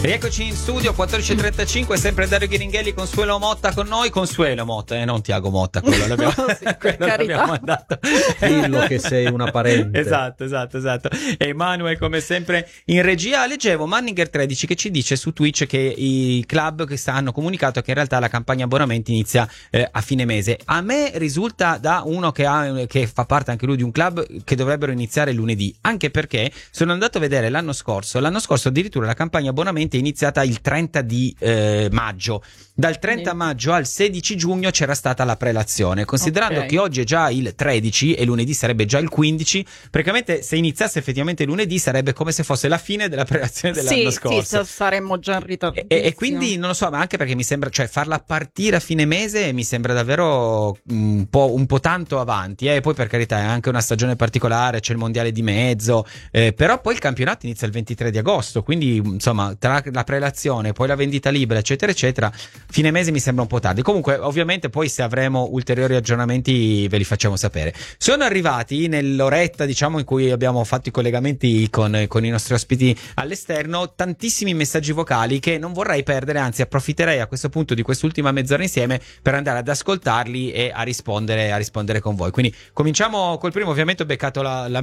Rieccoci in studio 14.35, sempre Dario Ghiringhelli, Consuelo Motta con noi. Consuelo Motta, non Tiago Motta, quello l'abbiamo, quello l'abbiamo mandato. Dillo che sei una parente. Esatto. Emanuele come sempre in regia. Leggevo Manninger 13 che ci dice su Twitch che i club che hanno comunicato che in realtà la campagna abbonamenti inizia a fine mese. A me risulta da uno che fa parte anche lui di un club che dovrebbero iniziare lunedì, anche perché sono andato a vedere l'anno scorso addirittura la campagna abbonamenti è iniziata il 30 di maggio. Dal 30 maggio al 16 giugno c'era stata la prelazione. Considerando che oggi è già il 13 e lunedì sarebbe già il 15, praticamente se iniziasse effettivamente lunedì sarebbe come se fosse la fine della prelazione dell'anno scorso. Sì, saremmo già in ritardo. E quindi non lo so, ma anche perché mi sembra, cioè farla partire a fine mese mi sembra davvero un po' tanto avanti. E poi per carità è anche una stagione particolare, c'è il mondiale di mezzo, però poi il campionato inizia il 23 di agosto, quindi insomma tra la prelazione, poi la vendita libera, eccetera eccetera, fine mese mi sembra un po' tardi. Comunque ovviamente poi se avremo ulteriori aggiornamenti ve li facciamo sapere. Sono arrivati nell'oretta diciamo in cui abbiamo fatto i collegamenti con i nostri ospiti all'esterno tantissimi messaggi vocali che non vorrei perdere, anzi approfitterei a questo punto di quest'ultima mezz'ora insieme per andare ad ascoltarli e a rispondere con voi. Quindi cominciamo col primo. Ovviamente ho beccato la